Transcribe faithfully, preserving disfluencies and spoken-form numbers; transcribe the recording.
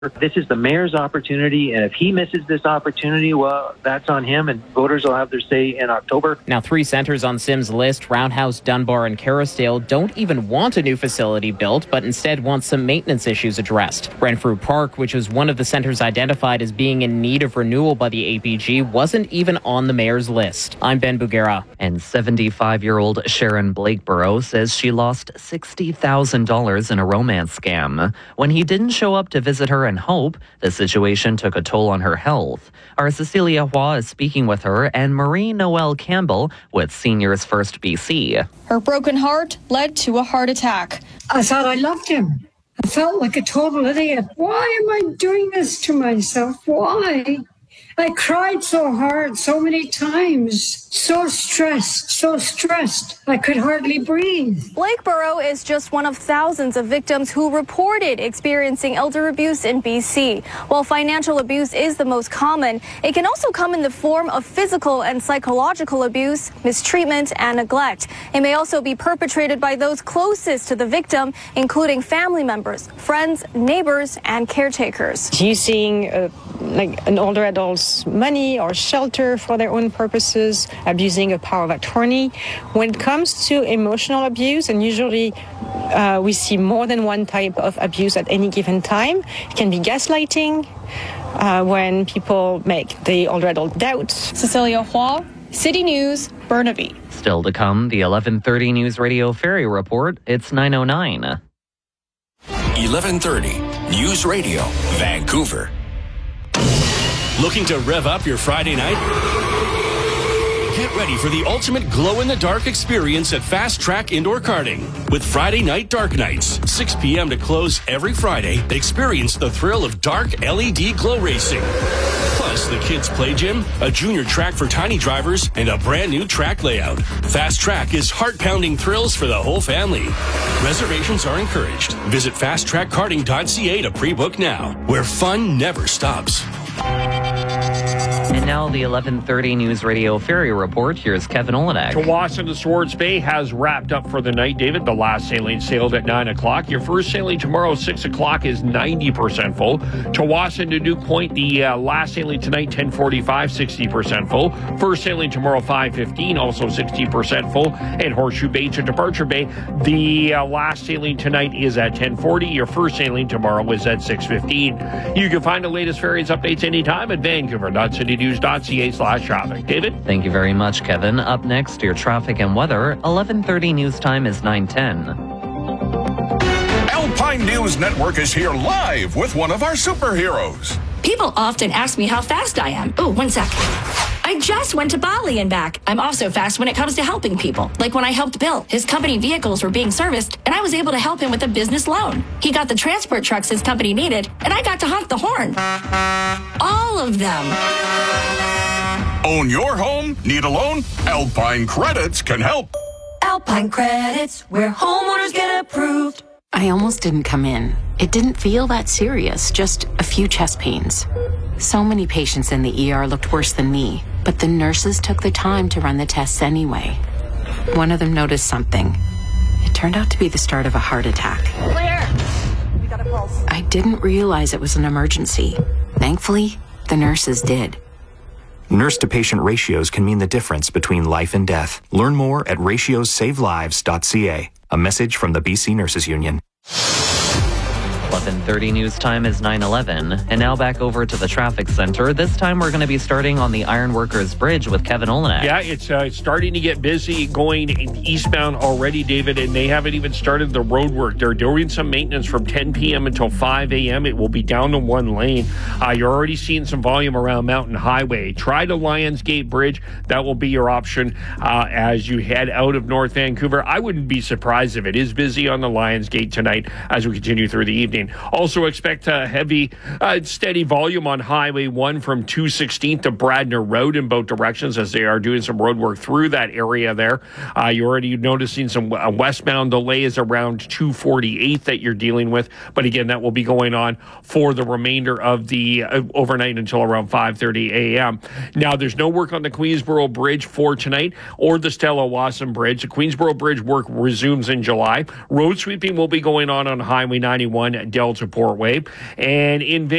This is the mayor's opportunity, and if he misses this opportunity, well, that's on him, and voters will have their say in October. Now, three centres on Sims' list, Roundhouse, Dunbar, and Kerrisdale, don't even want a new facility built, but instead want some maintenance issues addressed. Renfrew Park, which was one of the centres identified as being in need of renewal by the A P G, wasn't even on the mayor's list. I'm Ben Bugera. And seventy-five-year-old Sharon Blakeborough says she lost sixty thousand dollars in a romance scam. When he didn't show up to visit her and Hope, the situation took a toll on her health. Our Cecilia Hua is speaking with her, and Marie Noel Campbell with Seniors First B C. Her broken heart led to a heart attack. I thought I loved him. I felt like a total idiot. Why am I doing this to myself? Why? I cried so hard so many times. So stressed, so stressed. I could hardly breathe. Blakeborough is just one of thousands of victims who reported experiencing elder abuse in B C. While financial abuse is the most common, it can also come in the form of physical and psychological abuse, mistreatment, and neglect. It may also be perpetrated by those closest to the victim, including family members, friends, neighbors, and caretakers. Using uh, like an older adult's money or shelter for their own purposes, abusing a power of attorney. When it comes to emotional abuse, and usually uh, we see more than one type of abuse at any given time, it can be gaslighting, uh, when people make the older adult doubt. Cecilia Hua, City News, Burnaby. Still to come, the eleven thirty News Radio Ferry Report. It's nine oh nine. eleven thirty News Radio, Vancouver. Looking to rev up your Friday night? Get ready for the ultimate glow-in-the-dark experience at Fast Track Indoor Karting. With Friday Night Dark Nights, six p.m. to close every Friday, experience the thrill of dark L E D glow racing. Plus, the kids' play gym, a junior track for tiny drivers, and a brand new track layout. Fast Track is heart-pounding thrills for the whole family. Reservations are encouraged. Visit fast track karting dot c a to pre-book now, where fun never stops. And now the eleven thirty News Radio Ferry Report. Here's Kevin Olenek. Tsawwassen to Swords Bay has wrapped up for the night, David. The last sailing sailed at nine o'clock. Your first sailing tomorrow, six o'clock, is ninety percent full. Tsawwassen to Duke Point, the uh, last sailing tonight, ten forty-five, sixty percent full. First sailing tomorrow, five fifteen, also sixty percent full. And Horseshoe Bay to Departure Bay, the uh, last sailing tonight is at ten forty. Your first sailing tomorrow is at six fifteen. You can find the latest ferries updates anytime at vancouver dot city news dot c a slash traffic. David? Thank you very much, Kevin. Up next, your traffic and weather. eleven thirty news time is nine ten. Alpine News Network is here live with one of our superheroes. People often ask me how fast I am. Oh, one sec. I just went to Bali and back. I'm also fast when it comes to helping people. Like when I helped Bill. His company vehicles were being serviced, and I was able to help him with a business loan. He got the transport trucks his company needed, and I got to honk the horn. All of them. Own your home? Need a loan? Alpine Credits can help. Alpine Credits, where homeowners get approved. I almost didn't come in. It didn't feel that serious, just a few chest pains. So many patients in the E R looked worse than me, but the nurses took the time to run the tests anyway. One of them noticed something. It turned out to be the start of a heart attack. Clear. We got a pulse. I didn't realize it was an emergency. Thankfully, the nurses did. Nurse-to-patient ratios can mean the difference between life and death. Learn more at ratios save lives dot c a. A message from the B C Nurses Union. eleven thirty news time is nine eleven. And now back over to the traffic center. This time we're going to be starting on the Ironworkers Bridge with Kevin Olenek. Yeah, it's uh, starting to get busy going eastbound already, David, and they haven't even started the road work. They're doing some maintenance from ten p.m. until five a.m. It will be down to one lane. Uh, you're already seeing some volume around Mountain Highway. Try the Lions Gate Bridge. That will be your option uh, as you head out of North Vancouver. I wouldn't be surprised if it is busy on the Lions Gate tonight as we continue through the evening. Also expect a heavy, uh, steady volume on Highway one from two sixteenth to Bradner Road in both directions as they are doing some road work through that area there. Uh, you're already noticing some uh, westbound delays around two forty-eighth that you're dealing with. But again, that will be going on for the remainder of the uh, overnight until around five thirty a.m. Now, there's no work on the Queensboro Bridge for tonight or the Stella Wasson Bridge. The Queensboro Bridge work resumes in July. Road sweeping will be going on on Highway ninety-one Delta Portway. And in